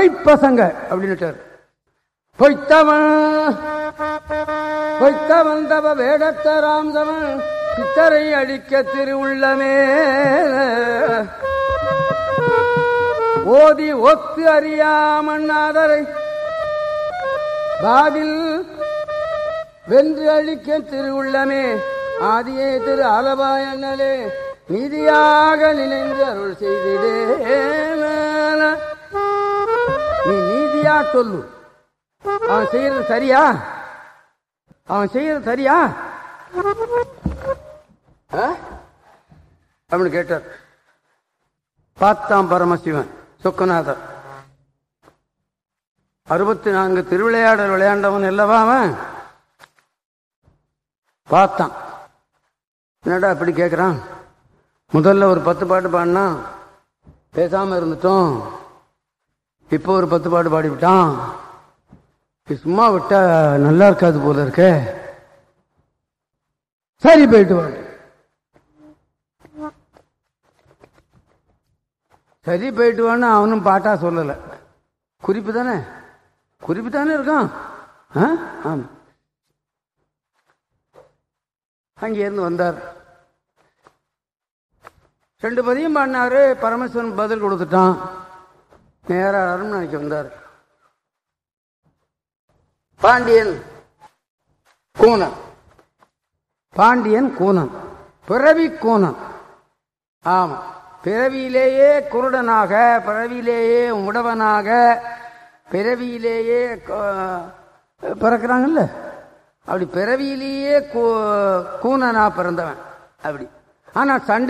பொய்ப்பசங்க அப்படின்னுட்டார். பொய்த்தவன் தவ வேடத்தராம்தவன் சித்தரை அடிக்க திருவுள்ளமே ஓதி ஒத்து அறியாமண்ணாதரை பாதில் வென்று அழிக்க திருவுள்ளமே ஆதியே திரு ஆலவாயண்ணலே நீதியாக நினைந்து அருள் செய்திடே. நீ நீதியா சொல்லு, அவன் செய்யறது சரியா? அவன் செய்யறது சரியா அப்படின்னு கேட்டார். பார்த்தான் பரமசிவன் சொக்கநாதர். 64 திருவிளையாடல் விளையாண்டவன் அல்லவா அவன். பார்த்தான், என்னடா இப்படி கேட்கிறான். முதல்ல ஒரு 10 பாட்டு பாடினா பேசாம இருந்துட்டோம், இப்போ ஒரு 10 பாட்டு பாடிவிட்டான். சும்மா விட்டா நல்லா இருக்காது போல இருக்க. சரி போயிட்டு வாடு. சரி போயிட்டு வான்னு அவனும் பாட்டா சொல்லல, குறிப்பு தானே இருக்கான். ஆமா. அங்கிருந்து வந்தார். 2 பதியம் பாடினாரு. பரமேஸ்வரன் பதில் கொடுத்துட்டான். நேர அரண்மனைக்கு வந்தார். பாண்டியன் கூனன் பிறவி கூனன். ஆமா, பிறவியிலேயே குருடனாக, பிறவியிலேயே முடவனாக, பிறவியிலேயே பிறக்கிறாங்கல்ல, அப்படி பிறவியிலேயே கூனனா பிறந்தவன் அப்படி. ஆனா சண்டை